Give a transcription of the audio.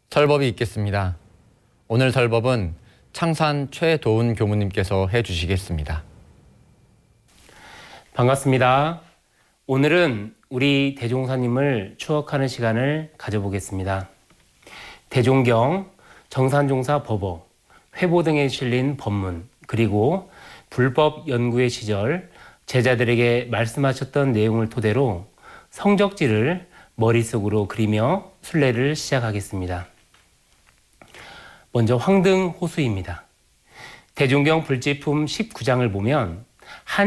설법이 있겠습니다. 오늘 설법은 창산 최도훈 교무님께서 해주시겠습니다. 반갑습니다. 오늘은 우리 대종사님을 추억하는 시간을 가져보겠습니다. 대종경, 정산종사 법어, 회보 등에 실린 법문, 그리고 불법 연구의 시절 제자들에게 말씀하셨던 내용을 토대로 성적지를 머릿속으로 그리며 순례를 시작하겠습니다. 먼저 황등호수입니다. 대종경 불지품 19장을 보면 한